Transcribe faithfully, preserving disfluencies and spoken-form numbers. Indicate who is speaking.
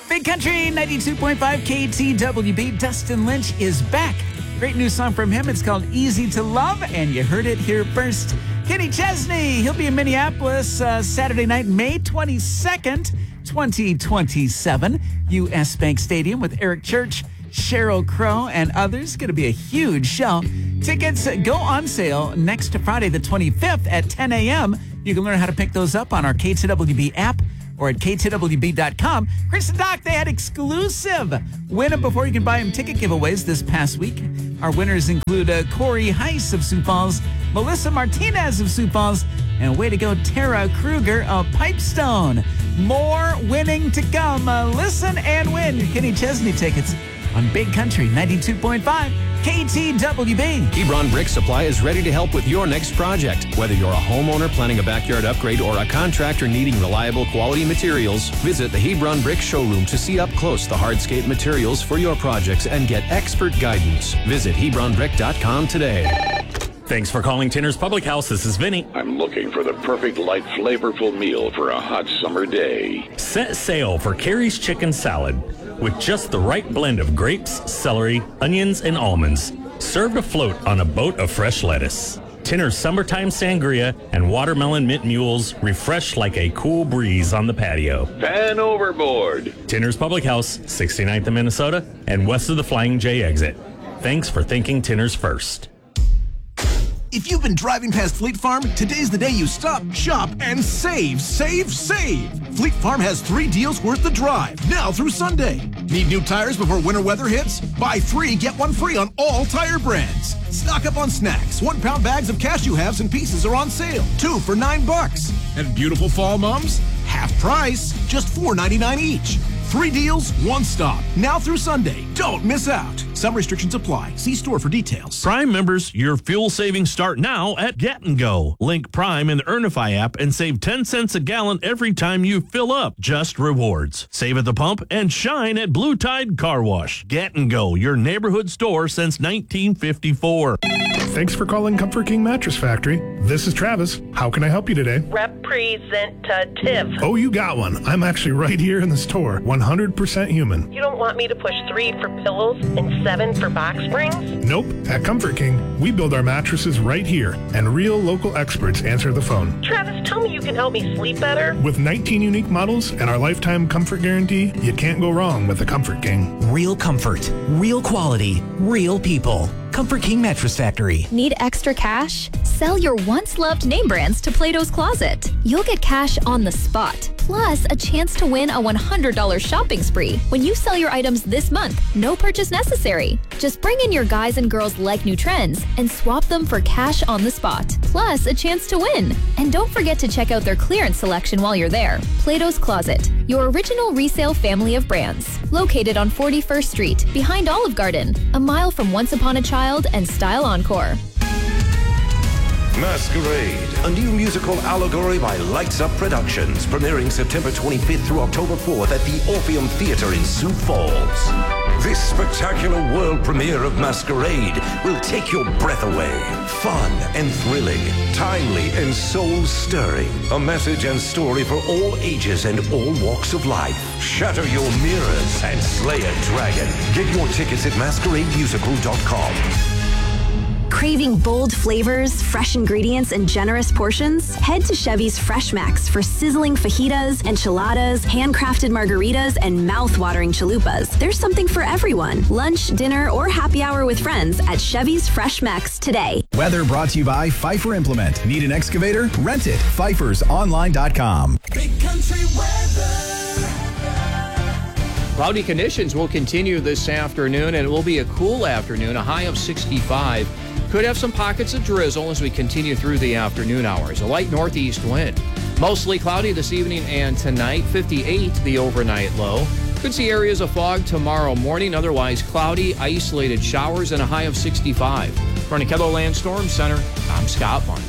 Speaker 1: Big Country ninety-two point five K T W B. Dustin Lynch is back. Great new song from him. It's called Easy to Love, and you heard it here first. Kenny Chesney, he'll be in Minneapolis uh, Saturday night, May twenty-second, twenty twenty-seven. U S Bank Stadium with Eric Church, Sheryl Crow, and others. Going to be a huge show. Tickets go on sale next Friday the twenty-fifth at ten a.m. You can learn how to pick those up on our K T W B app or at K T W B dot com. Chris and Doc, they had exclusive win them before you can buy them ticket giveaways this past week. Our winners include uh, Corey Heiss of Sioux Falls, Melissa Martinez of Sioux Falls, and way to go, Tara Kruger of Pipestone. More winning to come. Uh, listen and win Kenny Chesney tickets on Big Country ninety-two point five K T W B.
Speaker 2: Hebron Brick Supply is ready to help with your next project. Whether you're a homeowner planning a backyard upgrade or a contractor needing reliable quality materials, visit the Hebron Brick Showroom to see up close the hardscape materials for your projects and get expert guidance. Visit Hebron Brick dot com today.
Speaker 3: Thanks for calling Tinner's Public House. This is Vinny.
Speaker 4: I'm looking for the perfect light, flavorful meal for a hot summer day.
Speaker 3: Set sail for Carrie's Chicken Salad with just the right blend of grapes, celery, onions, and almonds. Served afloat on a boat of fresh lettuce. Tinner's Summertime Sangria and Watermelon Mint Mules refresh like a cool breeze on the patio.
Speaker 4: Pan overboard.
Speaker 3: Tinner's Public House, sixty-ninth in Minnesota and west of the Flying J exit. Thanks for thinking Tinner's first.
Speaker 5: If you've been driving past Fleet Farm, today's the day you stop, shop, and save, save, save. Fleet Farm has three deals worth the drive, now through Sunday. Need new tires before winter weather hits? Buy three, get one free on all tire brands. Stock up on snacks. One pound bags of cashew halves and pieces are on sale. Two for nine bucks. And beautiful fall mums? Half price, just four ninety-nine each. Three deals, one stop. Now through Sunday. Don't miss out. Some restrictions apply. See store for details.
Speaker 6: Prime members, your fuel savings start now at Get and Go. Link Prime in the Earnify app and save ten cents a gallon every time you fill up. Just rewards. Save at the pump and shine at Blue Tide Car Wash. Get and Go, your neighborhood store since nineteen fifty-four.
Speaker 7: Thanks for calling Comfort King Mattress Factory. This is Travis. How can I help you today?
Speaker 8: Representative.
Speaker 7: Oh, you got one. I'm actually right here in the store. one hundred percent human.
Speaker 8: You don't want me to push three for pillows and seven for box springs?
Speaker 7: Nope. At Comfort King, we build our mattresses right here, and real local experts answer the phone.
Speaker 8: Travis, tell me you can help me sleep better.
Speaker 7: With nineteen unique models and our lifetime comfort guarantee, you can't go wrong with the Comfort King.
Speaker 9: Real comfort, real quality, real people. Comfort King Mattress Factory.
Speaker 10: Need extra cash? Sell your once-loved name brands to Plato's Closet. You'll get cash on the spot, plus a chance to win a one hundred dollars shopping spree when you sell your items this month. No purchase necessary. Just bring in your guys and girls like new trends and swap them for cash on the spot, plus a chance to win. And don't forget to check out their clearance selection while you're there. Plato's Closet, your original resale family of brands. Located on forty-first Street, behind Olive Garden, a mile from Once Upon a Child and Style Encore.
Speaker 11: Masquerade, a new musical allegory by Lights Up Productions, premiering September twenty-fifth through October fourth at the Orpheum Theater in Sioux Falls. This spectacular world premiere of Masquerade will take your breath away. Fun and thrilling, timely and soul-stirring. A message and story for all ages and all walks of life. Shatter your mirrors and slay a dragon. Get your tickets at masquerade musical dot com.
Speaker 12: Craving bold flavors, fresh ingredients, and generous portions? Head to Chevy's Fresh Max for sizzling fajitas, enchiladas, handcrafted margaritas, and mouth-watering chalupas. There's something for everyone. Lunch, dinner, or happy hour with friends at Chevy's Fresh Max today.
Speaker 13: Weather brought to you by Pfeiffer Implement. Need an excavator? Rent it. Pfeiffer's online dot com.
Speaker 14: Big Country weather.
Speaker 15: Cloudy conditions will continue this afternoon, and it will be a cool afternoon, a high of sixty-five. Could have some pockets of drizzle as we continue through the afternoon hours. A light northeast wind. Mostly cloudy this evening and tonight, fifty-eight the overnight low. Could see areas of fog tomorrow morning, otherwise cloudy, isolated showers, and a high of sixty-five. From the KELOLAND Storm Center, I'm Scott Martin.